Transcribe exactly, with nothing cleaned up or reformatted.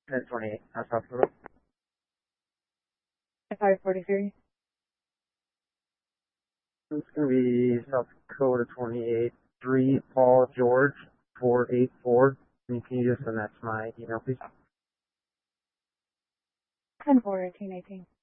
ten twenty-eight, South Hospital. five forty-three. It's going to be South Dakota twenty-eight, three Paul George, four eight four. And can you just send that to my email, please? ten four eighteen eighteen.